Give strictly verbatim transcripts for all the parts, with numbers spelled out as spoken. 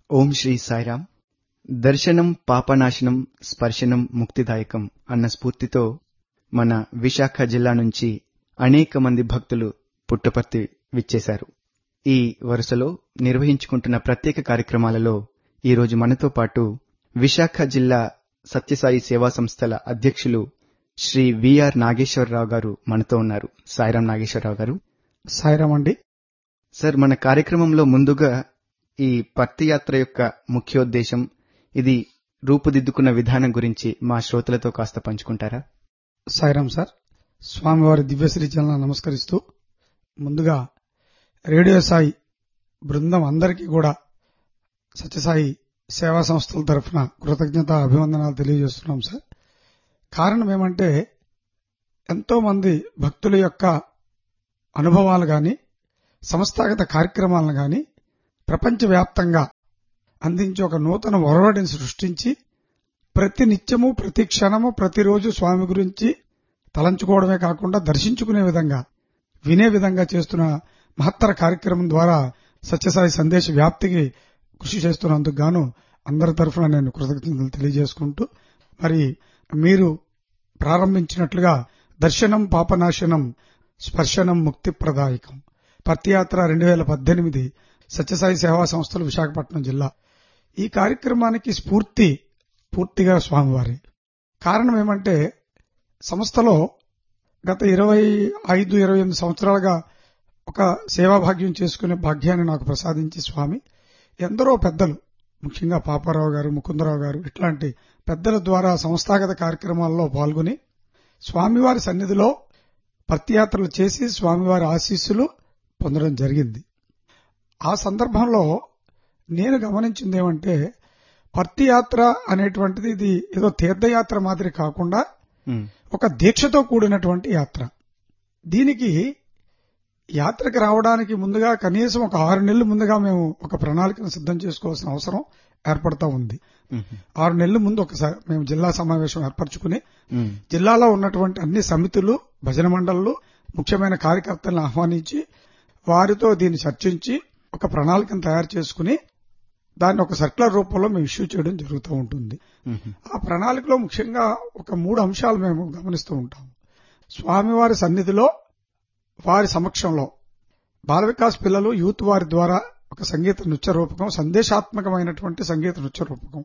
ఓం శ్రీ సాయిరామ్. దర్శనం పాపనాశనం, స్పర్శనం ముక్తిదాయకం అన్న స్ఫూర్తితో మన విశాఖ జిల్లా నుంచి అనేక మంది భక్తులు పుట్టపర్తి విచ్చేశారు. ఈ వరుసలో నిర్వహించుకుంటున్న ప్రత్యేక కార్యక్రమాలలో ఈరోజు మనతో పాటు విశాఖ జిల్లా సత్యసాయి సేవా సంస్థల అధ్యక్షులు శ్రీ విఆర్ నాగేశ్వరరావు గారు మనతో ఉన్నారు. సాయిరాం నాగేశ్వరరావు గారు. సాయిరామ్ అండి. సార్, మన కార్యక్రమంలో ముందుగా ఈ పర్తి యాత్ర యొక్క ముఖ్యోద్దేశం, ఇది రూపుదిద్దుకున్న విధానం గురించి మా శ్రోతలతో కాస్త పంచుకుంటారా? సాయిరామ్ సార్. స్వామివారి దివ్యశ్రీ చలన నమస్కరిస్తూ ముందుగా రేడియో సాయి బృందం అందరికీ కూడా సత్యసాయి సేవా సంస్థల తరఫున కృతజ్ఞత అభివందనాలు తెలియజేస్తున్నాం సార్. కారణం ఏమంటే, ఎంతో మంది భక్తుల యొక్క అనుభవాలు గాని, సంస్థాగత కార్యక్రమాలను గాని ప్రపంచవ్యాప్తంగా అందించి ఒక నూతన ఒరవడిని సృష్టించి ప్రతి నిత్యము, ప్రతి క్షణము, ప్రతిరోజు స్వామి గురించి తలంచుకోవడమే కాకుండా దర్శించుకునే విధంగా, వినే విధంగా చేస్తున్న మహత్తర కార్యక్రమం ద్వారా సత్యసాయి సందేశ వ్యాప్తికి కృషి చేస్తున్నందుకు గాను అందరి తరఫున నేను కృతజ్ఞతలు తెలియజేసుకుంటూ, మరి మీరు ప్రారంభించినట్లుగా దర్శనం పాపనాశనం, స్పర్శనం ముక్తిప్రదాయకం పర్తియాత్ర రెండు వేల పద్దెనిమిది సత్యసాయి సేవా సంస్థలు విశాఖపట్నం జిల్లా. ఈ కార్యక్రమానికి స్ఫూర్తి పూర్తిగా స్వామివారి. కారణం ఏమంటే, సంస్థలో గత ఇరవై ఐదు ఇరవై ఎనిమిది సంవత్సరాలుగా ఒక సేవా భాగ్యం చేసుకునే భాగ్యాన్ని నాకు ప్రసాదించి స్వామి ఎందరో పెద్దలు, ముఖ్యంగా పాపారావు గారు, ముకుందరావు గారు, ఇట్లాంటి పెద్దల ద్వారా సంస్థాగత కార్యక్రమాల్లో పాల్గొని స్వామివారి సన్నిధిలో పర్తియాత్రలు చేసి స్వామివారి ఆశీస్సులు పొందడం జరిగింది. ఆ సందర్భంలో నేను గమనించింది ఏమంటే, పర్తియాత్ర అనేటువంటిది ఇది ఏదో తీర్థయాత్ర మాదిరి కాకుండా ఒక దీక్షతో కూడినటువంటి యాత్ర. దీనికి యాత్రకు రావడానికి ముందుగా కనీసం ఒక ఆరు నెలలు ముందుగా మేము ఒక ప్రణాళికను సిద్ధం చేసుకోవాల్సిన అవసరం ఏర్పడతా ఉంది. ఆరు నెలల ముందు ఒకసారి మేము జిల్లా సమావేశం ఏర్పరచుకుని జిల్లాలో ఉన్నటువంటి అన్ని సమితులు, భజన మండళ్లు, ముఖ్యమైన కార్యకర్తలను ఆహ్వానించి వారితో దీన్ని చర్చించి ఒక ప్రణాళికను తయారు చేసుకుని దాన్ని ఒక సర్క్యులర్ రూపంలో మేము ఇష్యూ చేయడం జరుగుతూ ఉంటుంది. ఆ ప్రణాళికలో ముఖ్యంగా ఒక మూడు అంశాలు మేము గమనిస్తూ ఉంటాం. స్వామివారి సన్నిధిలో, వారి సమక్షంలో బాల వికాస్ పిల్లలు, యూత్ వారి ద్వారా ఒక సంగీత నృత్య రూపకం, సందేశాత్మకమైనటువంటి సంగీత నృత్య రూపకం.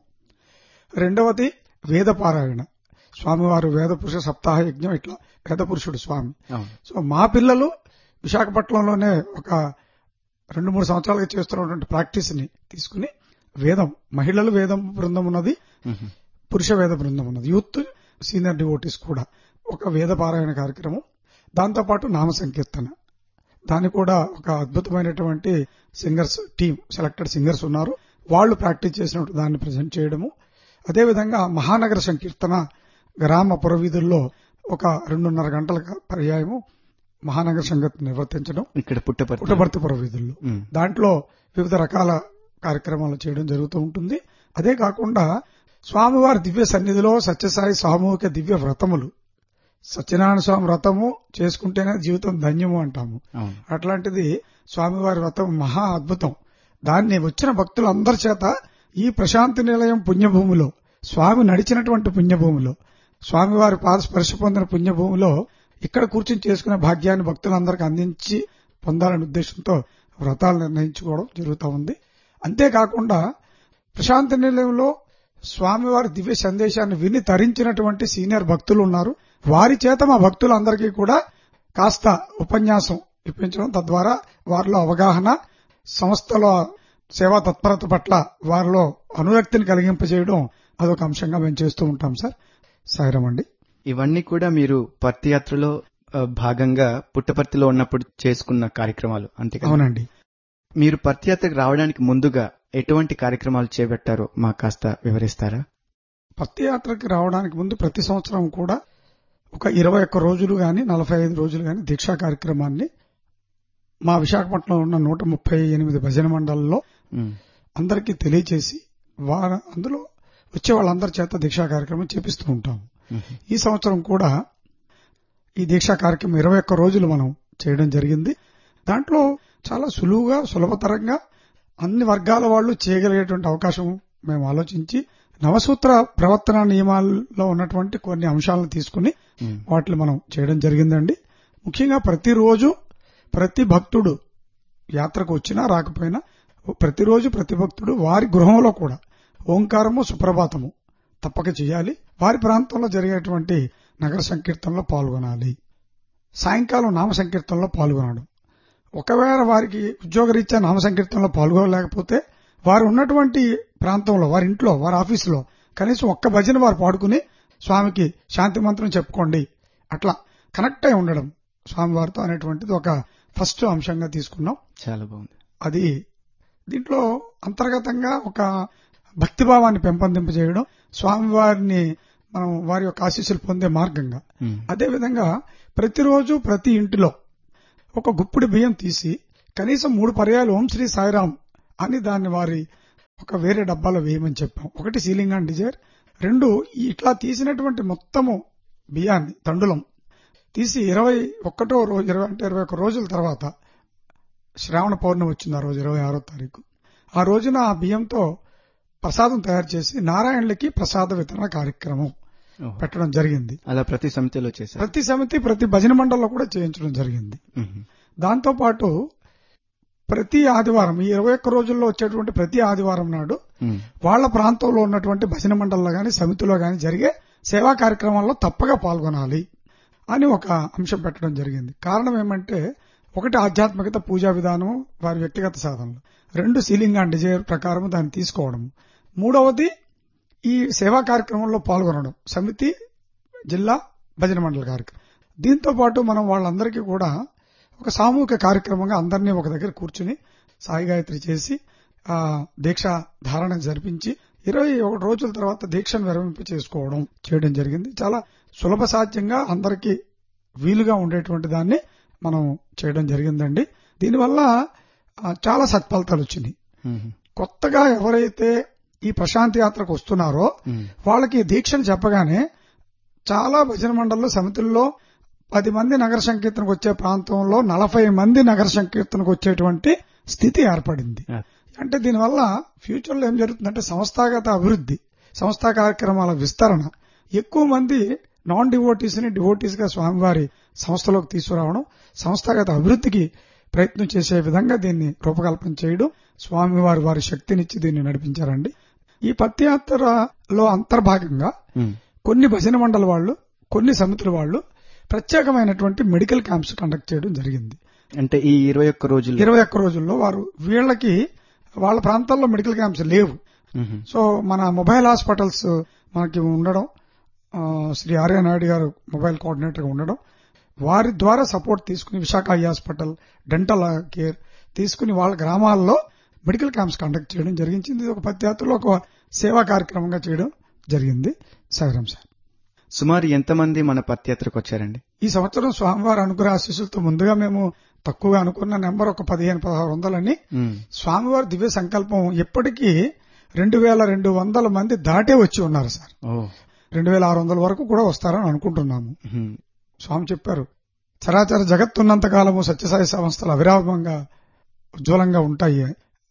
రెండవది వేద పారాయణ, స్వామివారు వేద పురుష సప్తాహ యజ్ఞం, ఇట్లా వేద పురుషుడు స్వామి. సో మా పిల్లలు విశాఖపట్నంలోనే ఒక రెండు మూడు సంవత్సరాలుగా చేస్తున్నటువంటి ప్రాక్టీస్ ని తీసుకుని వేదం, మహిళలు వేదం బృందం ఉన్నది, పురుష వేద బృందం ఉన్నది, యూత్ సీనియర్ డివోటీస్ కూడా ఒక వేద పారాయణ కార్యక్రమం. దాంతోపాటు నామ సంకీర్తన, దాన్ని కూడా ఒక అద్భుతమైనటువంటి సింగర్స్ టీం, సెలెక్టెడ్ సింగర్స్ ఉన్నారు, వాళ్లు ప్రాక్టీస్ చేసినట్టు దాన్ని ప్రజెంట్ చేయడము. అదేవిధంగా మహానగర సంకీర్తన గ్రామ పురవీధుల్లో ఒక రెండున్నర గంటల పర్యాయము మహానగర సంగీతం నిర్వర్తించడం ఇక్కడ పుట్టపర్తి పురవీధుల్లో. దాంట్లో వివిధ రకాల కార్యక్రమాలు చేయడం జరుగుతూ ఉంటుంది. అదే కాకుండా స్వామివారి దివ్య సన్నిధిలో సత్యసాయి సామూహిక దివ్య వ్రతములు, సత్యనారాయణ స్వామి వ్రతము చేసుకుంటేనే జీవితం ధన్యము అంటాము. అట్లాంటిది స్వామివారి వ్రతం మహా అద్భుతం. దాన్ని వచ్చిన భక్తులందరి చేత ఈ ప్రశాంతి నిలయం పుణ్యభూమిలో, స్వామి నడిచినటువంటి పుణ్యభూమిలో, స్వామివారి పాద స్పర్శ పొందిన పుణ్యభూమిలో ఇక్కడ కూర్చుని చేసుకునే భాగ్యాన్ని భక్తులందరికీ అందించి పొందాలనే ఉద్దేశంతో వ్రతాలు నిర్ణయించుకోవడం జరుగుతూ ఉంది. అంతేకాకుండా ప్రశాంతి నిలయంలో స్వామివారి దివ్య సందేశాన్ని విని తరించినటువంటి సీనియర్ భక్తులు ఉన్నారు. వారి చేత మా భక్తులందరికీ కూడా కాస్త ఉపన్యాసం ఇప్పించడం, తద్వారా వారిలో అవగాహన, సంస్థలో సేవా తత్పరత పట్ల వారిలో అనురక్తిని కలిగింపజేయడం అదొక అంశంగా మేము చేస్తూ ఉంటాం సార్. సాయిరామ్ అండి. ఇవన్నీ కూడా మీరు పర్తి యాత్రలో భాగంగా పుట్టపర్తిలో ఉన్నప్పుడు చేసుకున్న కార్యక్రమాలు అంతే కదా? అవునండి. మీరు పర్తి యాత్రకు రావడానికి ముందుగా ఎటువంటి కార్యక్రమాలు చేపట్టారో మాకు కాస్త వివరిస్తారా? పర్తి యాత్రకి రావడానికి ముందు ప్రతి సంవత్సరం కూడా ఒక ఇరవై ఒక్క రోజులు గాని, నలభై ఐదు రోజులు గాని దీక్షా కార్యక్రమాన్ని మా విశాఖపట్నంలో ఉన్న నూట ముప్పై ఎనిమిది భజన మండలంలో అందరికీ తెలియచేసి వారు అందులో వచ్చే వాళ్ళందరి చేత దీక్షా కార్యక్రమం చేపిస్తూ ఉంటాం. ఈ సంవత్సరం కూడా ఈ దీక్షా కార్యక్రమం ఇరవై ఒక్క రోజులు మనం చేయడం జరిగింది. దాంట్లో చాలా సులువుగా, సులభతరంగా అన్ని వర్గాల వాళ్ళు చేయగలిగేటువంటి అవకాశం మేము ఆలోచించి నవసూత్ర ప్రవర్తన నియమాల్లో ఉన్నటువంటి కొన్ని అంశాలను తీసుకుని వాటిని మనం చేయడం జరిగిందండి. ముఖ్యంగా ప్రతిరోజు ప్రతి భక్తుడు యాత్రకు వచ్చినా రాకపోయినా ప్రతిరోజు ప్రతి భక్తుడు వారి గృహంలో కూడా ఓంకారము సుప్రభాతము తప్పక చేయాలి. వారి ప్రాంతంలో జరిగేటువంటి నగర సంకీర్తనలో పాల్గొనాలి. సాయంకాలం నామ సంకీర్తనలో పాల్గొనడం. ఒకవేళ వారికి ఉద్యోగరీత్యా నామ సంకీర్తనలో పాల్గొనలేకపోతే వారు ఉన్నటువంటి ప్రాంతంలో వారి ఇంట్లో వారి ఆఫీసులో కనీసం ఒక్క భజన వారు పాడుకుని స్వామికి శాంతి మంత్రం చెప్పుకోండి, అట్లా కనెక్ట్ అయి ఉండడం స్వామివారితో అనేటువంటిది ఒక ఫస్ట్ అంశంగా తీసుకున్నాం. చాలా బాగుంది. అది దీంట్లో అంతర్గతంగా ఒక భక్తిభావాన్ని పెంపొందింపజేయడం, స్వామివారిని మనం వారి యొక్క ఆశీస్సులు పొందే మార్గంగా. అదేవిధంగా ప్రతిరోజు ప్రతి ఇంటిలో ఒక గుప్పిడి బియ్యం తీసి కనీసం మూడు పర్యాలు ఓం శ్రీ సాయిరాం అని దాన్ని వారి ఒక వేరే డబ్బాలో వేయమని చెప్పాం. ఒకటి సీలింగ్ అండ్ డిజైర్, రెండు ఇట్లా తీసినటువంటి మొత్తము బియ్యాన్ని తండులం తీసి ఇరవై ఒక్కటో రోజు ఇరవై అంటే ఇరవై ఒక్క రోజుల తర్వాత శ్రావణ పౌర్ణమి వచ్చింది. ఆ రోజు ఇరవై ఆరో తారీఖు ఆ రోజున ఆ బియ్యంతో ప్రసాదం తయారు చేసి నారాయణులకి ప్రసాద వితరణ కార్యక్రమం పెట్టడం జరిగింది. అలా ప్రతి సమితిలో చేశారు. ప్రతి సమితి ప్రతి భజన మండలిలో కూడా చేయించడం జరిగింది. దాంతో పాటు ప్రతి ఆదివారం ఈ ఇరవై ఒక్క రోజుల్లో వచ్చేటువంటి ప్రతి ఆదివారం నాడు వాళ్ల ప్రాంతంలో ఉన్నటువంటి భజన మండలిలో గాని సమితిలో గాని జరిగే సేవా కార్యక్రమాల్లో తప్పగా పాల్గొనాలి అని ఒక అంశం పెట్టడం జరిగింది. కారణం ఏమంటే ఒకటి ఆధ్యాత్మికత పూజా విధానం వారి వ్యక్తిగత సాధనలు, రెండు సీలింగ్ అండ్ డిజైర్ ప్రకారం దాన్ని తీసుకోవడం, మూడవది ఈ సేవా కార్యక్రమంలో పాల్గొనడం సమితి జిల్లా భజన మండలి కార్యక్రమం. దీంతో పాటు మనం వాళ్ళందరికీ కూడా ఒక సామూహిక కార్యక్రమంగా అందరినీ ఒక దగ్గర కూర్చుని సాయి గాయత్రి చేసి ఆ దీక్ష ధారణ జరిపించి ఇరవై ఒకటి రోజుల తర్వాత దీక్షను విరమింప చేసుకోవడం చేయడం జరిగింది. చాలా సులభ సాధ్యంగా అందరికీ వీలుగా ఉండేటువంటి దాన్ని మనం చేయడం జరిగిందండి. దీనివల్ల చాలా సత్ఫలితాలు వచ్చినాయి. కొత్తగా ఎవరైతే ఈ ప్రశాంతి యాత్రకు వస్తున్నారో వాళ్ళకి దీక్షను చెప్పగానే చాలా భజన మండలిలో సమితుల్లో పది మంది నగర సంకీర్తనకు వచ్చే ప్రాంతంలో నలభై మంది నగర సంకీర్తనకు వచ్చేటువంటి స్థితి ఏర్పడింది. అంటే దీనివల్ల ఫ్యూచర్ లో ఏం జరుగుతుందంటే సంస్థాగత అభివృద్ధి, సంస్థా కార్యక్రమాల విస్తరణ, ఎక్కువ మంది నాన్ డివోటీస్ ని డివోటీస్ గా స్వామివారి సంస్థలోకి తీసుకురావడం, సంస్థాగత అభివృద్ధికి ప్రయత్నం చేసే విధంగా దీన్ని రూపకల్పన చేయడం, స్వామివారి వారి శక్తినిచ్చి దీన్ని నడిపించారండి. ఈ పత్యాత్రలో అంతర్భాగంగా కొన్ని భజన మండలి వాళ్ళు కొన్ని సమితుల వాళ్ళు ప్రత్యేకమైనటువంటి మెడికల్ క్యాంప్స్ కండక్ట్ చేయడం జరిగింది. అంటే ఈ ఇరవై ఒక్క రోజులు ఇరవై ఒక్క రోజుల్లో వారు వీళ్ళకి వాళ్ళ ప్రాంతాల్లో మెడికల్ క్యాంప్స్ లేవు. సో మన మొబైల్ హాస్పిటల్స్ మనకి ఉండడం, శ్రీ ఆర్య నాయుడు గారు మొబైల్ కోఆర్డినేటర్ గా ఉండడం, వారి ద్వారా సపోర్ట్ తీసుకుని Visakha eye hospital dental care తీసుకుని వాళ్ళ గ్రామాల్లో మెడికల్ క్యాంప్స్ కండక్ట్ చేయడం జరిగింది. ఇది ఒక పత్యాత్రలో ఒక సేవా కార్యక్రమంగా చేయడం జరిగింది. సాగరం సార్, సుమారు ఎంతమంది మన పత్యాత్రకు వచ్చారండి? ఈ సంవత్సరం స్వామివారి అనుగ్రహ ఆశీస్సులతో ముందుగా మేము తక్కువగా అనుకున్న నెంబర్ ఒక పదిహేను పదహారు వందలని, స్వామివారి దివ్య సంకల్పం ఎప్పటికీ రెండు వేల రెండు వందల మంది దాటే వచ్చి ఉన్నారు సార్. రెండు వేల ఆరు వందల వరకు కూడా వస్తారని అనుకుంటున్నాము. స్వామి చెప్పారు, చరాచర జగత్తున్నంత కాలము సత్యసాయి సంస్థలు అవిరామంగా ఉజ్వలంగా ఉంటాయి.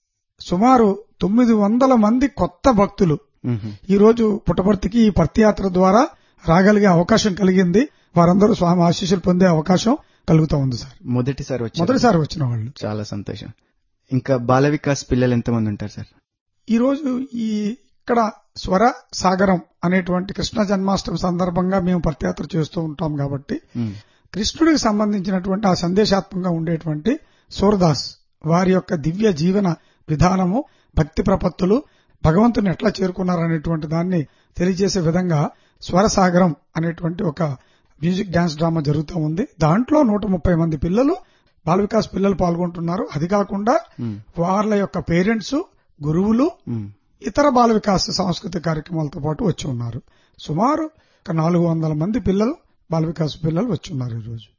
సుమారు తొమ్మిది వందల మంది కొత్త భక్తులు ఈ రోజు పుట్టపర్తికి ఈ పత్యాత్ర ద్వారా రాగలిగే అవకాశం కలిగింది. వారందరూ స్వామి ఆశీస్సులు పొందే అవకాశం కలుగుతూ ఉంది సార్. మొదటిసారి మొదటిసారి వచ్చిన వాళ్ళు. చాలా సంతోషం. ఇంకా బాల వికాస్ పిల్లలు ఎంతమంది ఉంటారు సార్? ఈ రోజు ఈ ఇక్కడ స్వర సాగరం అనేటువంటి కృష్ణ జన్మాష్టమి సందర్భంగా మేము పత్యాత్ర చేస్తూ ఉంటాం కాబట్టి కృష్ణుడికి సంబంధించినటువంటి ఆ సందేశాత్మకంగా ఉండేటువంటి సూరదాస్ వారి యొక్క దివ్య జీవన విధానము, భక్తి ప్రపత్తులు, భగవంతుని ఎట్లా చేరుకున్నారనేటువంటి దాన్ని తెలియజేసే విధంగా స్వరసాగరం అనేటువంటి ఒక మ్యూజిక్ డాన్స్ డ్రామా జరుగుతూ ఉంది. దాంట్లో నూట ముప్పై మంది పిల్లలు బాల వికాస్ పిల్లలు పాల్గొంటున్నారు. అది కాకుండా వాళ్ళ యొక్క పేరెంట్స్, గురువులు, ఇతర బాల వికాస్ సాంస్కృతిక కార్యక్రమాలతో పాటు వచ్చి ఉన్నారు. సుమారు ఒక నాలుగు వందల మంది పిల్లలు బాల వికాస్ పిల్లలు వచ్చి ఉన్నారు ఈ రోజు.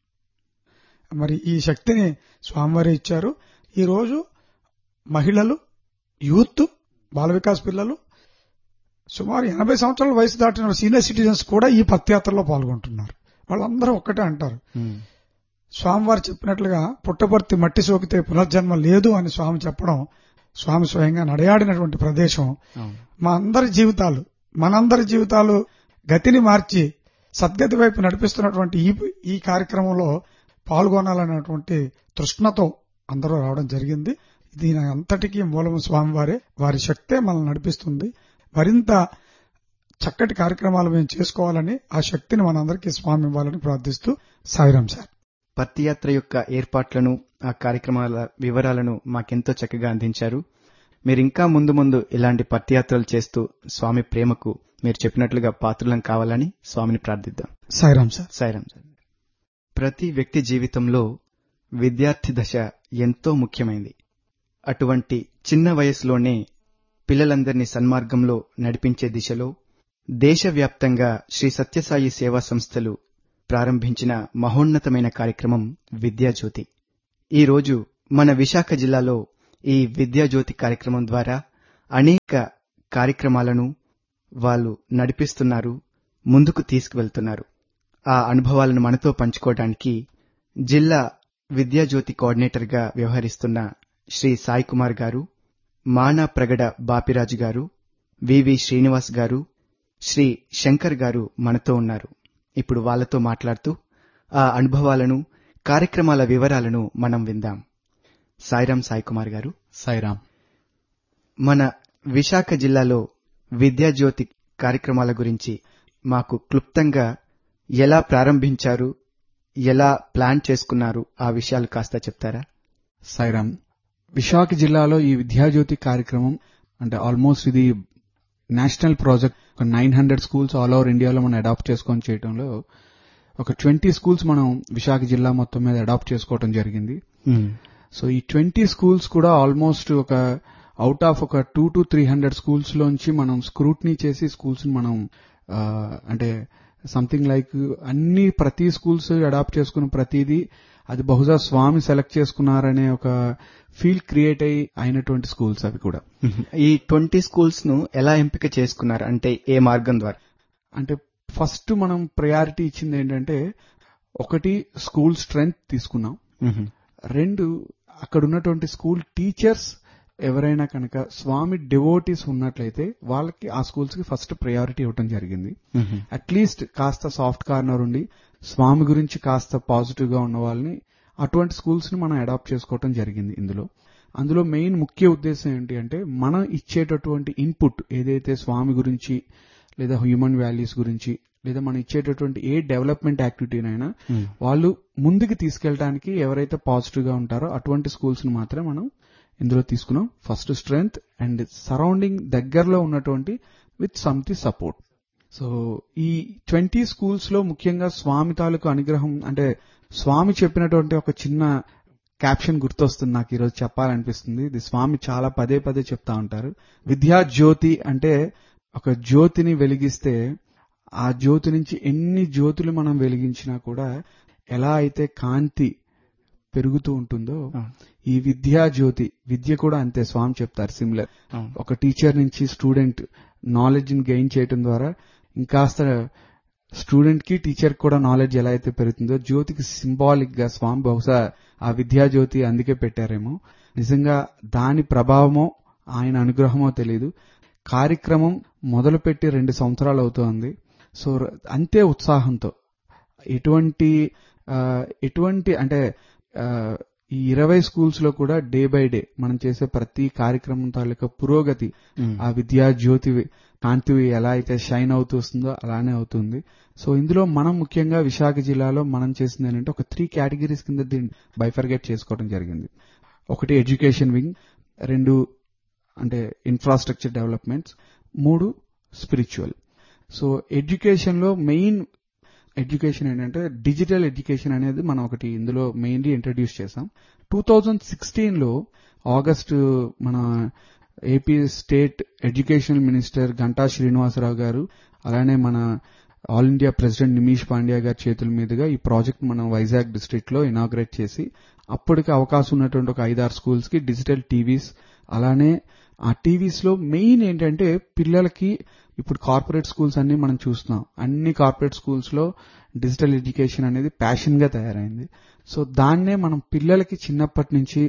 మరి ఈ శక్తిని స్వామివారి ఇచ్చారు. ఈ రోజు మహిళలు, యూత్, బాల వికాస్ పిల్లలు, సుమారు ఎనభై సంవత్సరాల వయసు దాటిన సీనియర్ సిటిజన్స్ కూడా ఈ పత్యాత్రలో పాల్గొంటున్నారు. వాళ్ళందరూ ఒక్కటే అంటారు, స్వామివారు చెప్పినట్లుగా పుట్టపర్తి మట్టి సోకితే పునర్జన్మ లేదు అని స్వామి చెప్పడం స్వామి స్వయంగా నడయాడినటువంటి ప్రదేశం. మా అందరి జీవితాలు మనందరి జీవితాలు గతిని మార్చి సద్గతి వైపు నడిపిస్తున్నటువంటి ఈ ఈ కార్యక్రమంలో పాల్గొనాలనేటువంటి తృష్ణతో అందరూ రావడం జరిగింది. దీని అంతటికీ మూలం స్వామివారే, వారి శక్తే మనల్ని నడిపిస్తుంది. మరింత చక్కటి కార్యక్రమాలు మేము చేసుకోవాలని, ఆ శక్తిని మనందరికీ స్వామి ఇవ్వాలని ప్రార్థిస్తూ సాయిరాం సార్. పత్తియాత్ర యొక్క ఏర్పాట్లను, ఆ కార్యక్రమాల వివరాలను మాకెంతో చక్కగా అందించారు. మీరింకా ముందు ముందు ఇలాంటి పత్తియాత్రలు చేస్తూ స్వామి ప్రేమకు మీరు చెప్పినట్లుగా పాత్రులం కావాలని స్వామిని ప్రార్థిద్దాం. సాయిరాం సార్. సాయిరాం సార్. ప్రతి వ్యక్తి జీవితంలో విద్యార్థి దశ ఎంతో ముఖ్యమైంది. అటువంటి చిన్న వయసులోనే పిల్లలందరినీ సన్మార్గంలో నడిపించే దిశలో దేశవ్యాప్తంగా శ్రీ సత్యసాయి సేవా సంస్థలు ప్రారంభించిన మహోన్నతమైన కార్యక్రమం విద్యాజ్యోతి. ఈరోజు మన విశాఖ జిల్లాలో ఈ విద్యాజ్యోతి కార్యక్రమం ద్వారా అనేక కార్యక్రమాలను వాళ్ళు నడిపిస్తున్నారు, ముందుకు తీసుకువెళ్తున్నారు. ఆ అనుభవాలను మనతో పంచుకోవడానికి జిల్లా విద్యాజ్యోతి కోఆర్డినేటర్గా వ్యవహరిస్తున్న శ్రీ సాయి కుమార్ గారు, మానా ప్రగడ బాపిరాజు గారు, వివి శ్రీనివాస్ గారు, శ్రీ శంకర్ గారు మనతో ఉన్నారు. ఇప్పుడు వాళ్లతో మాట్లాడుతూ ఆ అనుభవాలను, కార్యక్రమాల వివరాలను మనం విందాం. సాయిరాం సాయి కుమార్ గారు. సాయిరాం. మన విశాఖ జిల్లాలో విద్యాజ్యోతి కార్యక్రమాల గురించి మాకు క్లుప్తంగా ఎలా ప్రారంభించారు, ఎలా ప్లాన్ చేసుకున్నారు, ఆ విషయాలు కాస్త చెప్తారా? సాయిరాం. విశాఖ జిల్లాలో ఈ విద్యాజ్యోతి కార్యక్రమం అంటే ఆల్మోస్ట్ ఇది నేషనల్ ప్రాజెక్ట్. ఒక nine hundred schools all over ఇండియాలో మనం అడాప్ట్ చేసుకొని చేయడంలో ఒక ట్వంటీ స్కూల్స్ మనం విశాఖ జిల్లా మొత్తం మీద అడాప్ట్ చేసుకోవడం జరిగింది. సో ఈ ట్వంటీ స్కూల్స్ కూడా ఆల్మోస్ట్ ఒక అవుట్ ఆఫ్ ఒక two to three hundred schools లోంచి మనం స్క్రూట్నీ చేసి స్కూల్స్ మనం అంటే సంథింగ్ లైక్ అన్ని ప్రతి స్కూల్స్ అడాప్ట్ చేసుకున్న ప్రతిదీ అది బహుశా స్వామి సెలెక్ట్ చేసుకున్నారనే ఒక ఫీల్ క్రియేట్ అయి అయినటువంటి స్కూల్స్ అవి కూడా. ఈ ట్వంటీ స్కూల్స్ ను ఎలా ఎంపిక చేసుకున్నారు, అంటే ఏ మార్గం ద్వారా? అంటే ఫస్ట్ మనం ప్రయారిటీ ఇచ్చింది ఏంటంటే, ఒకటి స్కూల్ స్ట్రెంగ్త్ తీసుకున్నాం, రెండు అక్కడ ఉన్నటువంటి స్కూల్ టీచర్స్ ఎవరైనా కనుక స్వామి డివోటీస్ ఉన్నట్లయితే వాళ్ళకి ఆ స్కూల్స్ కి ఫస్ట్ ప్రయారిటీ ఇవ్వడం జరిగింది. అట్లీస్ట్ కాస్త సాఫ్ట్ కార్నర్ ఉండి స్వామి గురించి కాస్త పాజిటివ్ గా ఉన్న వాళ్ళని అటువంటి స్కూల్స్ ని మనం అడాప్ట్ చేసుకోవటం జరిగింది. ఇందులో అందులో మెయిన్ ముఖ్య ఉద్దేశం ఏంటి అంటే, మనం ఇచ్చేటటువంటి ఇన్పుట్ ఏదైతే స్వామి గురించి లేదా హ్యూమన్ వాల్యూస్ గురించి లేదా మనం ఇచ్చేటటువంటి ఏ డెవలప్మెంట్ యాక్టివిటీనైనా వాళ్ళు ముందుకు తీసుకెళ్ళడానికి ఎవరైతే పాజిటివ్ గా ఉంటారో అటువంటి స్కూల్స్ ని మాత్రమే మనం ఇందులో తీసుకున్నాం. ఫస్ట్ స్ట్రెంగ్త్ అండ్ సరౌండింగ్ దగ్గరలో ఉన్నటువంటి విత్ సమ్థి సపోర్ట్. సో ఈ ట్వంటీ స్కూల్స్ లో ముఖ్యంగా స్వామి తాలూకు అనుగ్రహం అంటే స్వామి చెప్పినటువంటి ఒక చిన్న క్యాప్షన్ గుర్తొస్తుంది నాకు ఈరోజు చెప్పాలనిపిస్తుంది. ఇది స్వామి చాలా పదే పదే చెప్తా ఉంటారు. విద్యా జ్యోతి అంటే ఒక జ్యోతిని వెలిగిస్తే ఆ జ్యోతి నుంచి ఎన్ని జ్యోతులు మనం వెలిగించినా కూడా ఎలా అయితే కాంతి పెరుగుతూ ఉంటుందో ఈ విద్యా జ్యోతి విద్య కూడా అంతే. స్వామి చెప్తారు సిమిలర్. ఒక టీచర్ నుంచి స్టూడెంట్ నాలెడ్జ్ ని గెయిన్ చేయడం ద్వారా ఇంకాస్త స్టూడెంట్ కి టీచర్ కూడా నాలెడ్జ్ ఎలా అయితే పెరుగుతుందో జ్యోతికి సింబాలిక్ గా స్వామి బహుశా ఆ విద్యా జ్యోతి అందుకే పెట్టారేమో. నిజంగా దాని ప్రభావమో ఆయన అనుగ్రహమో తెలియదు. కార్యక్రమం మొదలుపెట్టి రెండు సంవత్సరాలు అవుతోంది. సో అంతే ఉత్సాహంతో ఎటువంటి ఎటువంటి అంటే ఈ ఇరవై స్కూల్స్ లో కూడా డే బై డే మనం చేసే ప్రతి కార్యక్రమం తాలూకా పురోగతి ఆ విద్యా జ్యోతి కాంతి ఎలా అయితే షైన్ అవుతూ వస్తుందో అలానే అవుతుంది. సో ఇందులో మనం ముఖ్యంగా విశాఖ జిల్లాలో మనం చేసింది ఏంటంటే ఒక త్రీ కేటగిరీస్ కింద దీన్ని బైఫర్గేట్ చేసుకోవడం జరిగింది. ఒకటి ఎడ్యుకేషన్ వింగ్, రెండు అంటే ఇన్ఫ్రాస్ట్రక్చర్ డెవలప్మెంట్స్, మూడు స్పిరిచువల్. సో ఎడ్యుకేషన్ లో మెయిన్ ఎడ్యుకేషన్ ఏంటంటే డిజిటల్ ఎడ్యుకేషన్ అనేది మనం ఒకటి ఇందులో మెయిన్లీ ఇంట్రడ్యూస్ చేసాం. టూ థౌజండ్ సిక్స్టీన్ లో ఆగస్టు మన AP state educational minister Ganta Srinivasarao గారు అలానే మన ఆల్ ఇండియా ప్రెసిడెంట్ నిమీష్ పాండ్యా గారి చేతుల మీదుగా ఈ ప్రాజెక్ట్ మనం వైజాగ్ డిస్ట్రిక్ట్ లో ఇనాగ్రేట్ చేసి అప్పటికి అవకాశం ఉన్నటువంటి ఒక ఐదారు స్కూల్స్ కి డిజిటల్ టీవీస్, అలానే ఆ టీవీస్ లో మెయిన్ ఏంటంటే పిల్లలకి ఇప్పుడు కార్పొరేట్ స్కూల్స్ అన్ని మనం చూస్తున్నాం. అన్ని కార్పొరేట్ స్కూల్స్ లో డిజిటల్ ఎడ్యుకేషన్ అనేది ప్యాషన్ గా తయారైంది. సో దాన్నే మనం పిల్లలకి చిన్నప్పటి నుంచి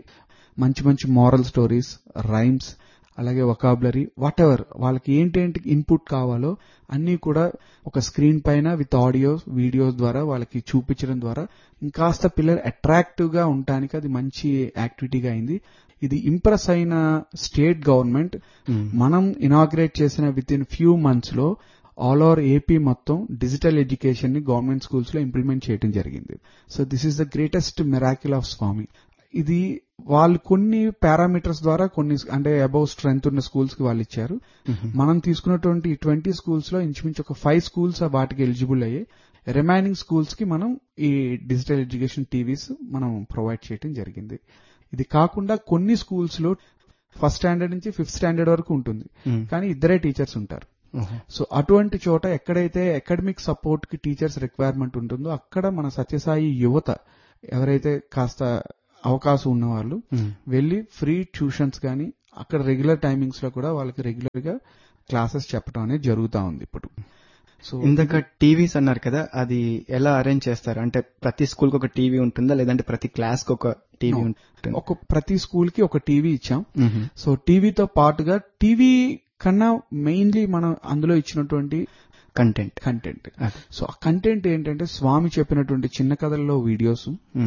మంచి మంచి మారల్ స్టోరీస్, రైమ్స్, అలాగే వొకాబులరీ, వాట్ ఎవర్ వాళ్ళకి ఏంటేంటి ఇన్పుట్ కావాలో అన్ని కూడా ఒక స్క్రీన్ పైన విత్ ఆడియో వీడియోస్ ద్వారా వాళ్ళకి చూపించడం ద్వారా ఇంకాస్త పిల్లలు అట్రాక్టివ్ గా ఉండటానికి అది మంచి యాక్టివిటీగా అయింది. ఇది ఇంప్రెస్ అయిన స్టేట్ గవర్నమెంట్ మనం ఇనాగ్రేట్ చేసిన విత్ ఇన్ ఫ్యూ మంత్స్ లో ఆల్ ఓవర్ ఏపీ మొత్తం డిజిటల్ ఎడ్యుకేషన్ ని గవర్నమెంట్ స్కూల్స్ లో ఇంప్లిమెంట్ చేయడం జరిగింది. So this is the greatest miracle of స్వామి. ఇది వాళ్ళు కొన్ని పారామీటర్స్ ద్వారా కొన్ని అంటే అబౌవ్ స్ట్రెంగ్త్ ఉన్న స్కూల్స్ కి వాళ్ళు ఇచ్చారు. మనం తీసుకున్నటువంటి ట్వంటీ స్కూల్స్ లో ఇంచుమించు ఒక ఫైవ్ స్కూల్స్ వాటికి ఎలిజిబుల్ అయ్యాయి. రిమైనింగ్ స్కూల్స్ కి మనం ఈ డిజిటల్ ఎడ్యుకేషన్ టీవీస్ మనం ప్రొవైడ్ చేయడం జరిగింది. ఇది కాకుండా కొన్ని స్కూల్స్ లో ఫస్ట్ స్టాండర్డ్ నుంచి ఫిఫ్త్ స్టాండర్డ్ వరకు ఉంటుంది, కానీ ఇద్దరే టీచర్స్ ఉంటారు. సో అటువంటి చోట ఎక్కడైతే అకాడమిక్ సపోర్ట్ కి టీచర్స్ రిక్వైర్మెంట్ ఉంటుందో అక్కడ మన సత్యసాయి యువత ఎవరైతే కాస్త అవకాశం ఉన్న వాళ్ళు వెళ్లి ఫ్రీ ట్యూషన్స్ కానీ అక్కడ రెగ్యులర్ టైమింగ్స్ లో కూడా వాళ్ళకి రెగ్యులర్ గా క్లాసెస్ చెప్పడం అనేది జరుగుతా ఉంది ఇప్పుడు. సో ఇందాక టీవీస్ అన్నారు కదా, అది ఎలా అరేంజ్ చేస్తారు? అంటే ప్రతి స్కూల్ కి ఒక టీవీ ఉంటుందా, లేదంటే ప్రతి క్లాస్ కి ఒక టీవీ ఉంటుంది? ఒక ప్రతి స్కూల్ కి ఒక టీవీ ఇచ్చాం. సో టీవీతో పాటుగా టీవీ కన్నా మెయిన్లీ మనం అందులో ఇచ్చినటువంటి కంటెంట్ కంటెంట్ సో ఆ కంటెంట్ ఏంటంటే స్వామి చెప్పినటువంటి చిన్న కథల్లో వీడియోస్,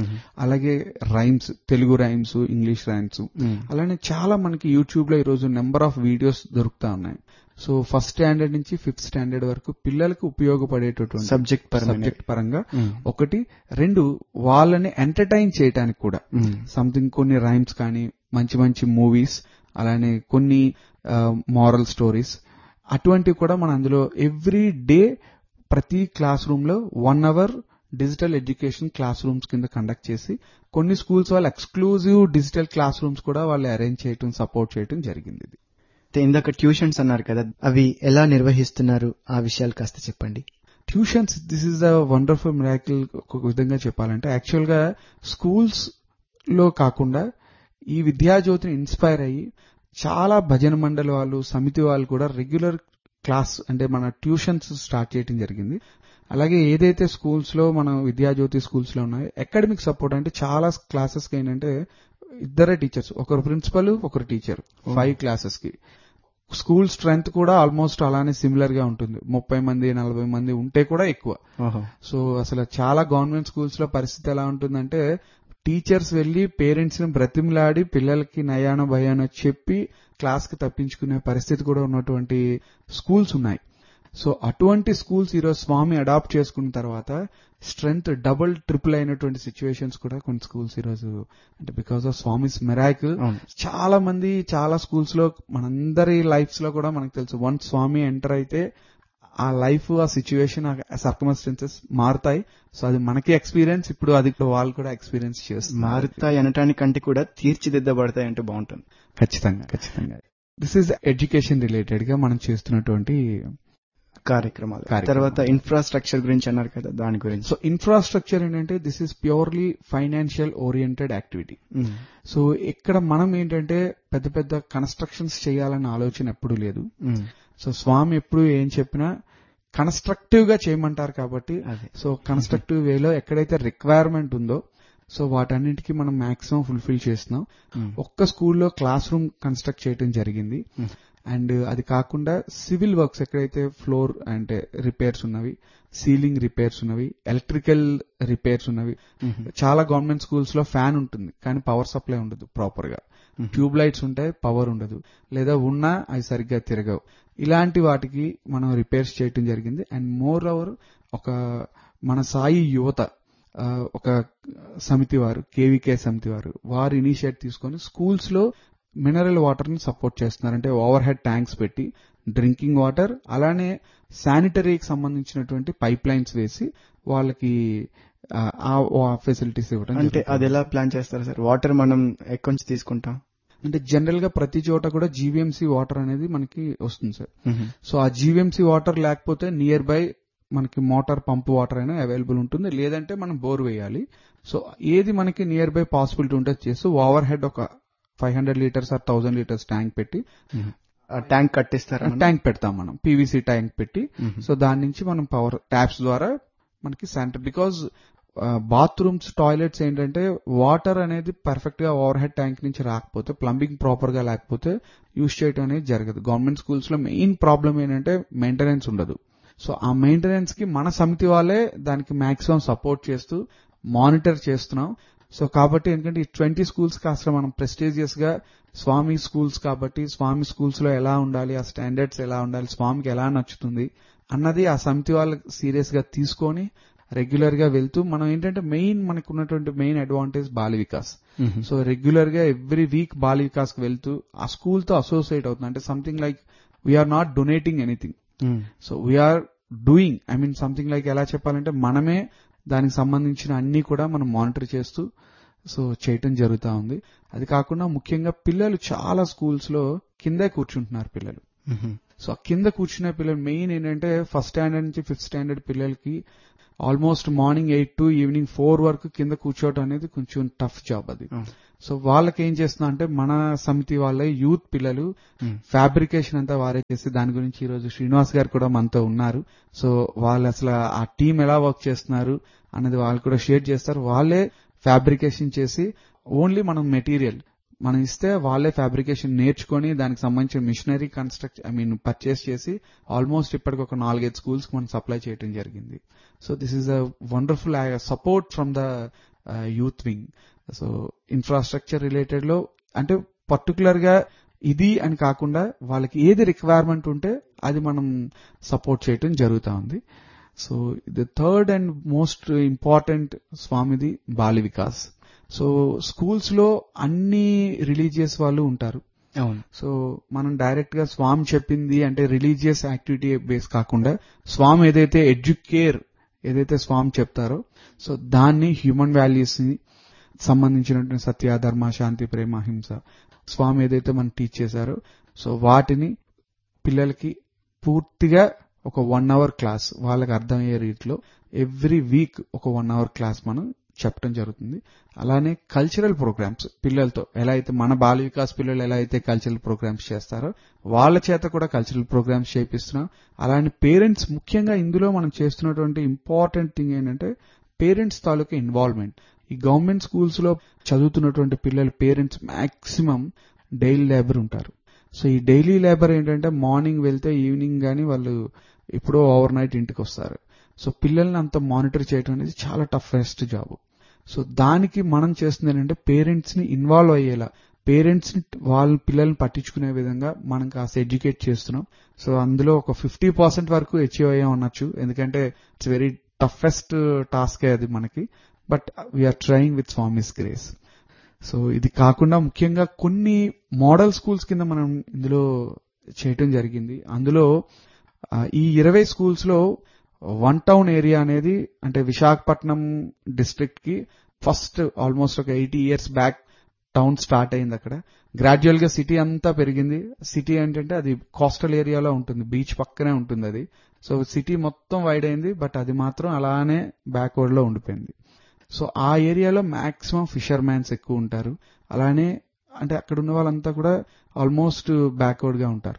అలాగే rhymes, Telugu rhymes, English rhymes, అలానే చాలా మనకి యూట్యూబ్ లో ఈ రోజు నెంబర్ ఆఫ్ వీడియోస్ దొరుకుతా ఉన్నాయి. సో ఫస్ట్ స్టాండర్డ్ నుంచి ఫిఫ్త్ స్టాండర్డ్ వరకు పిల్లలకు ఉపయోగపడేటటువంటి సబ్జెక్ట్ సబ్జెక్ట్ పరంగా ఒకటి, రెండు వాళ్ళని ఎంటర్టైన్ చేయడానికి కూడా సంథింగ్ కొన్ని రైమ్స్ కానీ మంచి మంచి మూవీస్, అలానే కొన్ని మారల్ స్టోరీస్ అటువంటివి కూడా మనం అందులో ఎవ్రీ డే ప్రతి క్లాస్ రూమ్ లో one hour digital education class rooms కింద కండక్ట్ చేసి కొన్ని స్కూల్స్ వాళ్ళు ఎక్స్క్లూజివ్ డిజిటల్ క్లాస్ రూమ్స్ కూడా వాళ్ళు అరేంజ్ చేయడం సపోర్ట్ చేయడం జరిగింది. ఇందాక ట్యూషన్స్ అన్నారు కదా, అవి ఎలా నిర్వహిస్తున్నారు ఆ విషయాలు కాస్త చెప్పండి. Tuitions, this is the wonderful miracle. ఒక విధంగా చెప్పాలంటే యాక్చువల్ గా స్కూల్స్ లో కాకుండా ఈ విద్యాజ్యోతిని ఇన్స్పైర్ అయ్యి చాలా భజన మండలి వాళ్ళు, సమితి వాళ్ళు కూడా రెగ్యులర్ క్లాస్ అంటే మన ట్యూషన్స్ స్టార్ట్ చేయడం జరిగింది. అలాగే ఏదైతే స్కూల్స్ లో మన విద్యాజ్యోతి స్కూల్స్ లో ఉన్నాయో అకాడమిక్ సపోర్ట్ అంటే చాలా క్లాసెస్ కి ఏంటంటే ఇద్దరే టీచర్స్, ఒకరు ప్రిన్సిపల్ ఒకరు టీచర్, ఫైవ్ క్లాసెస్ కి. స్కూల్ స్ట్రెంగ్త్ కూడా ఆల్మోస్ట్ అలానే సిమిలర్ గా ఉంటుంది, ముప్పై మంది నలభై మంది ఉంటే కూడా ఎక్కువ. సో అసలు చాలా గవర్నమెంట్ స్కూల్స్ లో పరిస్థితి ఎలా ఉంటుందంటే టీచర్స్ వెళ్లి పేరెంట్స్ ని బ్రతిమలాడి పిల్లలకి నయానో భయానో చెప్పి క్లాస్ కి తప్పించుకునే పరిస్థితి కూడా ఉన్నటువంటి స్కూల్స్ ఉన్నాయి. సో అటువంటి స్కూల్స్ ఈరోజు స్వామి అడాప్ట్ చేసుకున్న తర్వాత స్ట్రెంగ్త్ డబుల్ ట్రిపుల్ అయినటువంటి సిచ్యువేషన్స్ కూడా కొన్ని స్కూల్స్ ఈరోజు అంటే బికాస్ ఆఫ్ స్వామిస్ మిరాకిల్ చాలా మంది చాలా స్కూల్స్ లో మనందరి లైఫ్స్ లో కూడా మనకు తెలుసు, వన్ స్వామి ఎంటర్ అయితే ఆ లైఫ్, ఆ సిచ్యువేషన్, ఆ సర్కమ్స్టెన్సెస్ మారుతాయి. సో అది మనకి ఎక్స్పీరియన్స్, ఇప్పుడు అది వాళ్ళు కూడా ఎక్స్పీరియన్స్ చేస్తారు. మారుతాయి అనటానికంటే కూడా తీర్చిదిద్దబడతాయి అంటే బాగుంటుంది. ఖచ్చితంగా ఖచ్చితంగా దిస్ ఈజ్ ఎడ్యుకేషన్ రిలేటెడ్ గా మనం చేస్తున్నటువంటి కార్యక్రమాలు. తర్వాత ఇన్ఫ్రాస్ట్రక్చర్ గురించి అన్నారు కదా, దాని గురించి. సో ఇన్ఫ్రాస్ట్రక్చర్ ఏంటంటే this is purely financial oriented activity. So ఇక్కడ మనం ఏంటంటే పెద్ద పెద్ద కన్స్ట్రక్షన్స్ చేయాలన్న ఆలోచన ఎప్పుడూ లేదు. సో స్వామి ఎప్పుడు ఏం చెప్పినా కన్స్ట్రక్టివ్ గా చేయమంటారు కాబట్టి, సో కన్స్ట్రక్టివ్ వేలో ఎక్కడైతే రిక్వైర్మెంట్ ఉందో సో వాటన్నింటికి మనం మాక్సిమం ఫుల్ఫిల్ చేస్తున్నాం. ఒక్క స్కూల్లో క్లాస్ రూమ్ కన్స్ట్రక్ట్ చేయడం జరిగింది. అండ్ అది కాకుండా సివిల్ వర్క్స్ ఎక్కడైతే ఫ్లోర్ అంటే రిపేర్స్ ఉన్నవి, సీలింగ్ రిపేర్స్ ఉన్నవి, ఎలక్ట్రికల్ రిపేర్స్ ఉన్నవి. చాలా గవర్నమెంట్ స్కూల్స్ లో ఫ్యాన్ ఉంటుంది కానీ పవర్ సప్లై ఉండదు ప్రాపర్ గా, ట్యూబ్ లైట్స్ ఉంటాయి పవర్ ఉండదు, లేదా ఉన్నా అవి సరిగ్గా తిరగవు. ఇలాంటి వాటికి మనం రిపేర్స్ చేయడం జరిగింది. అండ్ మోర్ ఓవర్ ఒక మన సాయి యువత ఒక సమితి వారు, కేవీకే సమితి వారు వారు ఇనిషియేట్ తీసుకొని స్కూల్స్ లో మినరల్ వాటర్ ని సపోర్ట్ చేస్తున్నారు. అంటే ఓవర్ హెడ్ ట్యాంక్స్ పెట్టి డ్రింకింగ్ వాటర్, అలానే శానిటరీకి సంబంధించినటువంటి పైప్ లైన్స్ వేసి వాళ్ళకి ఆ ఫెసిలిటీస్ ఇవ్వడం. అంటే అది ఎలా ప్లాన్ చేస్తారు సార్? వాటర్ మనం ఎక్కడి నుంచి తీసుకుంటాం? అంటే జనరల్ గా ప్రతి చోట కూడా జీవీఎంసీ వాటర్ అనేది మనకి వస్తుంది సార్. సో ఆ జీవీఎంసీ వాటర్ లేకపోతే నియర్ బై మనకి మోటార్ పంప్ వాటర్ అయినా అవైలబుల్ ఉంటుంది, లేదంటే మనం బోర్ వేయాలి. సో ఏది మనకి నియర్ బై పాసిబిలిటీ ఉంటే చేస్తూ ఓవర్ హెడ్ ఒక five hundred litres or thousand litres tank పెట్టి ట్యాంక్ కట్టిస్తారా? ట్యాంక్ పెడతాం మనం, పీవీసీ ట్యాంక్ పెట్టి. సో దాని నుంచి మనం పవర్ ట్యాప్స్ ద్వారా మనకి శానిటరీ, బికాజ్ బాత్రూమ్స్ టాయిలెట్స్ ఏంటంటే వాటర్ అనేది పర్ఫెక్ట్ గా ఓవర్ హెడ్ ట్యాంక్ నుంచి రాకపోతే, ప్లంబింగ్ ప్రాపర్ గా లేకపోతే యూజ్ చేయడం అనేది జరగదు. గవర్నమెంట్ స్కూల్స్ లో మెయిన్ ప్రాబ్లం ఏంటంటే మెయింటెనెన్స్ ఉండదు. సో ఆ మెయింటెనెన్స్ కి మన సమితి వాళ్ళే దానికి మాక్సిమం సపోర్ట్ చేస్తూ మానిటర్ చేస్తున్నాం. సో కాబట్టి ఎందుకంటే ఈ ట్వంటీ స్కూల్స్ కాస్త మనం ప్రెస్టీజియస్ గా స్వామి స్కూల్స్ కాబట్టి స్వామి స్కూల్స్ లో ఎలా ఉండాలి, ఆ స్టాండర్డ్స్ ఎలా ఉండాలి, స్వామికి ఎలా నచ్చుతుంది అన్నది ఆ సమితి వాళ్ళు సీరియస్ గా తీసుకొని రెగ్యులర్ గా వెళ్తూ, మనం ఏంటంటే మెయిన్ మనకు ఉన్నటువంటి main advantage Bala Vikas. So regular గా ఎవ్రీ వీక్ బాల వికాస్ కి వెళ్తూ ఆ స్కూల్ తో అసోసియేట్ అవుతుంది. అంటే something like we are not donating anything, so we are doing, I mean something like ఎలా చెప్పాలంటే మనమే దానికి సంబంధించిన అన్ని కూడా మనం మానిటర్ చేస్తూ సో చేయటం జరుగుతూ ఉంది. అది కాకుండా ముఖ్యంగా పిల్లలు చాలా స్కూల్స్ లో కిందే కూర్చుంటున్నారు పిల్లలు. సో కింద కూర్చునే పిల్లలు మెయిన్ ఏంటంటే ఫస్ట్ స్టాండర్డ్ నుంచి ఫిఫ్త్ స్టాండర్డ్ పిల్లలకి almost morning eight to evening four వరకు కింద కూర్చోవడం అనేది కొంచెం టఫ్ జాబ్ అది. సో వాళ్ళకి ఏం చేస్తున్నా అంటే మన సమితి వాళ్ళ యూత్ పిల్లలు ఫ్యాబ్రికేషన్ అంతా వారే చేసి, దాని గురించి ఈ రోజు శ్రీనివాస్ గారు కూడా మనతో ఉన్నారు. సో వాళ్ళు అసలు ఆ టీం ఎలా వర్క్ చేస్తున్నారు అనేది వాళ్ళు కూడా షేర్ చేస్తారు. వాళ్ళే ఫ్యాబ్రికేషన్ చేసి ఓన్లీ మనం మెటీరియల్ మనం ఇస్తే వాళ్ళే ఫ్యాబ్రికేషన్ నేర్చుకొని దానికి సంబంధించిన machinery construct I mean purchase చేసి ఆల్మోస్ట్ ఇప్పటికి ఒక నాలుగైదు స్కూల్స్ కి మనం సప్లై చేయడం జరిగింది. So this is a wonderful support from the youth wing. So infrastructure related లో అంటే పర్టికులర్ గా ఇది అని కాకుండా వాళ్ళకి ఏది రిక్వైర్మెంట్ ఉంటే అది మనం సపోర్ట్ చేయటం జరుగుతూ ఉంది. So the third and most important స్వామిది బాల వికాస్. సో స్కూల్స్ లో అన్ని రిలీజియస్ వాళ్ళు ఉంటారు. అవును. సో మనం డైరెక్ట్ గా స్వామి చెప్పింది అంటే రిలీజియస్ యాక్టివిటీ బేస్ కాకుండా స్వామి ఏదైతే ఎడ్యుకేర్ ఏదైతే స్వామి చెప్తారో సో దాన్ని హ్యూమన్ వాల్యూస్ ని సంబంధించినటువంటి సత్య, ధర్మ, శాంతి, ప్రేమ, హింస స్వామి ఏదైతే మనం టీచ్ చేశారో సో వాటిని పిల్లలకి పూర్తిగా ఒక వన్ అవర్ క్లాస్ వాళ్ళకి అర్థమయ్యే రీతిలో ఎవ్రీ వీక్ ఒక వన్ అవర్ క్లాస్ మనం చెప్పడం జరుగుతుంది. అలానే కల్చరల్ ప్రోగ్రామ్స్ పిల్లలతో ఎలా అయితే మన బాల వికాస్ పిల్లలు ఎలా అయితే కల్చరల్ ప్రోగ్రామ్స్ చేస్తారో వాళ్ళ చేత కూడా కల్చరల్ ప్రోగ్రామ్స్ చేపిస్తున్నాం. అలానే పేరెంట్స్ ముఖ్యంగా ఇందులో మనం చేస్తున్నటువంటి ఇంపార్టెంట్ థింగ్ ఏంటంటే పేరెంట్స్ తాలూకా ఇన్వాల్వ్మెంట్. ఈ గవర్నమెంట్ స్కూల్స్ లో చదువుతున్నటువంటి పిల్లల పేరెంట్స్ మాక్సిమం డైలీ లేబర్ ఉంటారు. సో ఈ డైలీ లేబర్ ఏంటంటే మార్నింగ్ వెళ్తే ఈవినింగ్ గానీ వాళ్ళు ఎప్పుడో ఓవర్ నైట్ ఇంటికి వస్తారు. సో పిల్లల్ని అంత మానిటర్ చేయడం అనేది చాలా టఫెస్ట్ జాబ్. సో దానికి మనం చేస్తుంది ఏంటంటే పేరెంట్స్ ని ఇన్వాల్వ్ అయ్యేలా, పేరెంట్స్ ని వాళ్ళ పిల్లల్ని పట్టించుకునే విధంగా మనం కాస్త ఎడ్యుకేట్ చేస్తున్నాం. సో అందులో ఒక ఫిఫ్టీ పర్సెంట్ వరకు అచీవ్ అయ్యే ఉండొచ్చు, ఎందుకంటే ఇట్స్ వెరీ టఫెస్ట్ టాస్క్ అది మనకి. But we are trying with Swami's grace. So ఇది కాకుండా ముఖ్యంగా కొన్ని మోడల్ స్కూల్స్ కింద మనం ఇందులో చేయటం జరిగింది. అందులో ఈ ఇరవై స్కూల్స్ లో వన్ టౌన్ ఏరియా అనేది అంటే విశాఖపట్నం డిస్ట్రిక్ట్ కి ఫస్ట్ ఆల్మోస్ట్ ఒక eighty years back town start అయింది. అక్కడ గ్రాడ్యువల్ గా సిటీ అంతా పెరిగింది. సిటీ ఏంటంటే అది కోస్టల్ ఏరియాలో ఉంటుంది, బీచ్ పక్కనే ఉంటుంది అది. సో సిటీ మొత్తం వైడ్ అయింది, బట్ అది మాత్రం అలానే బ్యాక్వర్డ్ లో ఉండిపోయింది. సో ఆ ఏరియాలో మాక్సిమం ఫిషర్ మ్యాన్స్ ఎక్కువ ఉంటారు. అలానే అంటే అక్కడ ఉన్న వాళ్ళంతా కూడా ఆల్మోస్ట్ బ్యాక్వర్డ్ గా ఉంటారు.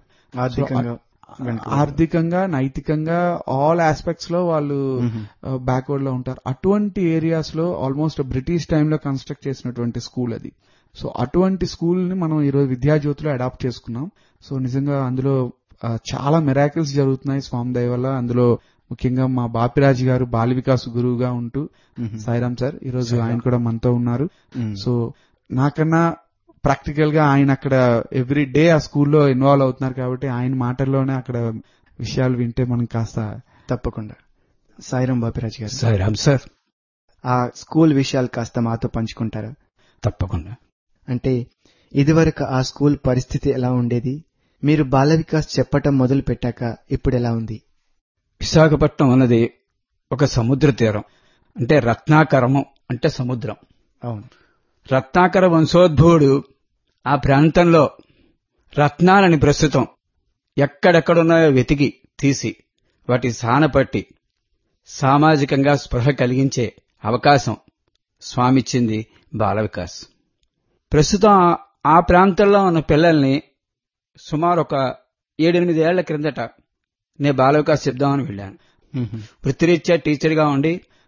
ఆర్థికంగా, నైతికంగా ఆల్ ఆస్పెక్ట్స్ లో వాళ్ళు బ్యాక్వర్డ్ లో ఉంటారు. అటువంటి ఏరియాస్ లో ఆల్మోస్ట్ బ్రిటిష్ టైంలో కన్స్ట్రక్ట్ చేసినటువంటి స్కూల్ అది. సో అటువంటి స్కూల్ ని మనం ఈరోజు విద్యాజ్యోతిలో అడాప్ట్ చేసుకున్నాం. సో నిజంగా అందులో చాలా మిరాకిల్స్ జరుగుతున్నాయి స్వామి దయ వల్ల. అందులో ముఖ్యంగా మా బాపిరాజు గారు బాల వికాస్ గురువుగా ఉంటూ సాయిరామ్ సార్ ఈరోజు ఆయన కూడా మనతో ఉన్నారు. సో నాకన్నా ప్రాక్టికల్ గా ఆయన అక్కడ ఎవ్రీ డే ఆ స్కూల్లో ఇన్వాల్వ్ అవుతున్నారు కాబట్టి ఆయన మాటల్లోనే అక్కడ విషయాలు వింటే మనం కాస్త తప్పకుండా. సాయిరామ్ బాపిరాజు గారు. సాయిరామ్ సార్. ఆ స్కూల్ విషయాలు కాస్త మాతో పంచుకుంటారా? తప్పకుండా. అంటే ఇదివరకు ఆ స్కూల్ పరిస్థితి ఎలా ఉండేది, మీరు బాల వికాస్ చెప్పటం మొదలు పెట్టాక ఇప్పుడు ఎలా ఉంది? విశాఖపట్నం అన్నది ఒక సముద్ర తీరం, అంటే రత్నాకరము అంటే సముద్రం. అవును. రత్నాకర వంశోద్భవుడు ఆ ప్రాంతంలో రత్నాలని ప్రస్తుతం ఎక్కడెక్కడున్నాయో వెతికి తీసి వాటి సానపట్టి సామాజికంగా స్పృహ కలిగించే అవకాశం స్వామిచ్చింది బాల వికాస్. ప్రస్తుతం ఆ ప్రాంతంలో ఉన్న పిల్లల్ని సుమారు ఒక ఏడెనిమిది ఏళ్ల క్రిందట నేను బాల వికాస్ చెప్దామని వెళ్ళాను. వృత్తిరీత్యా టీచర్గా ఉండి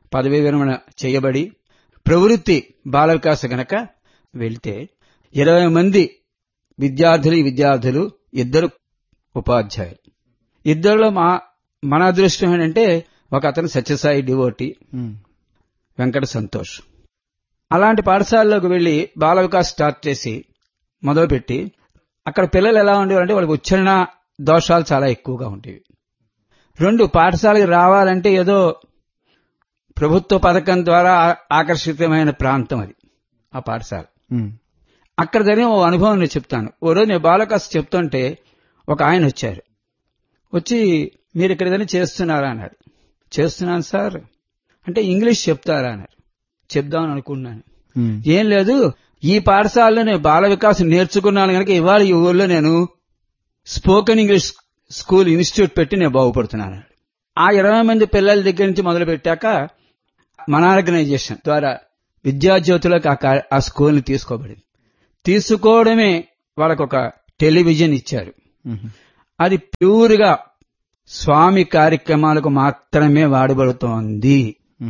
పదవీ విరమణ చేయబడి ప్రవృత్తి బాల వికాస గనక వెళ్తే ఇరవై మంది విద్యార్థులు విద్యార్థులు ఇద్దరు ఉపాధ్యాయులు. ఇద్దరిలో మా మన అదృష్టం ఏంటంటే ఒక అతను సత్యసాయి డివోటి వెంకట సంతోష్. అలాంటి పాఠశాలలోకి వెళ్లి బాల వికాస్ స్టార్ట్ చేసి మొదలుపెట్టి అక్కడ పిల్లలు ఎలా ఉండేవారంటే వాళ్ళకి ఉచ్చారణ దోషాలు చాలా ఎక్కువగా ఉండేవి. రెండు, పాఠశాలకు రావాలంటే ఏదో ప్రభుత్వ పథకం ద్వారా ఆకర్షితమైన ప్రాంతం అది ఆ పాఠశాల. అక్కడ జరిగిన ఓ అనుభవం నేను చెప్తాను. ఓ రోజు నేను బాలకాస్ చెప్తుంటే ఒక ఆయన వచ్చారు. వచ్చి మీరు ఇక్కడ ఏదైనా చేస్తున్నారా అన్నాడు. చేస్తున్నాను సార్ అంటే ఇంగ్లీష్ చెప్తారా అన్నారు. చెప్దామని అనుకున్నాను. ఏం లేదు, ఈ పాఠశాలలో నేను బాల వికాసం నేర్చుకున్నాను కనుక ఇవాళ ఈ ఊళ్ళో నేను స్పోకెన్ ఇంగ్లీష్ స్కూల్ ఇన్స్టిట్యూట్ పెట్టి నేను బాగుపడుతున్నాను. ఆ ఇరవై మంది పిల్లల దగ్గర నుంచి మొదలు పెట్టాక మన ఆర్గనైజేషన్ ద్వారా విద్యాజ్యోతులకు ఆ స్కూల్ని తీసుకోబడింది. తీసుకోవడమే వాళ్ళకొక టెలివిజన్ ఇచ్చారు. అది ప్యూర్గా స్వామి కార్యక్రమాలకు మాత్రమే వాడబడుతోంది.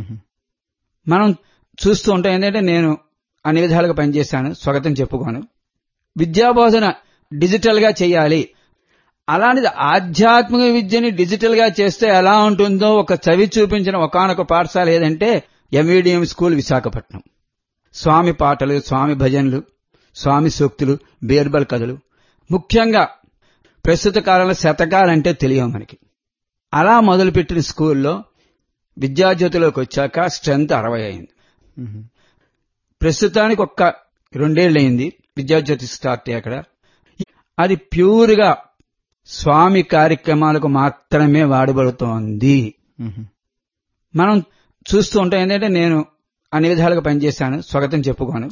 మనం చూస్తూ ఉంటాం. ఏంటంటే నేను అన్ని విధాలుగా పనిచేశాను, స్వాగతం చెప్పుకోను. విద్యాబోధన డిజిటల్ గా చేయాలి. అలాంటిది ఆధ్యాత్మిక విద్యని డిజిటల్ గా చేస్తే ఎలా ఉంటుందో ఒక చవి చూపించిన ఒకానొక పాఠశాల ఏదంటే ఎంవీడిఎం స్కూల్ విశాఖపట్నం. స్వామి పాటలు, స్వామి భజనలు, స్వామి సూక్తులు, బీర్బల్ కథలు, ముఖ్యంగా ప్రస్తుత కాలంలో శతకాలంటే తెలియవు మనకి. అలా మొదలుపెట్టిన స్కూల్లో విద్యాజ్యోతిలోకి వచ్చాక స్ట్రెంత్ అరవై అయింది. ప్రస్తుతానికి ఒక్క రెండేళ్లయింది విద్యాజ్యోతి స్టార్ట్ అక్కడ. అది ప్యూర్గా స్వామి కార్యక్రమాలకు మాత్రమే వాడబడుతోంది. మనం చూస్తూ ఉంటాం. ఏంటంటే నేను అన్ని విధాలుగా పనిచేశాను, స్వాగతం చెప్పుకోను.